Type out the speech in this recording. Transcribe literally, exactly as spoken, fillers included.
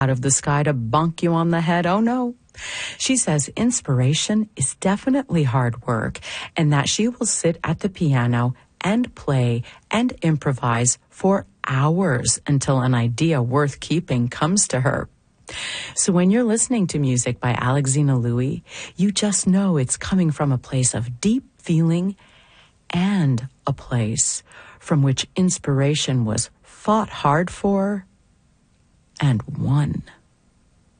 out of the sky to bonk you on the head. Oh no. She says inspiration is definitely hard work and that she will sit at the piano and play and improvise for hours until an idea worth keeping comes to her. So when you're listening to music by Alexina Louie, you just know it's coming from a place of deep feeling and a place from which inspiration was fought hard for and won.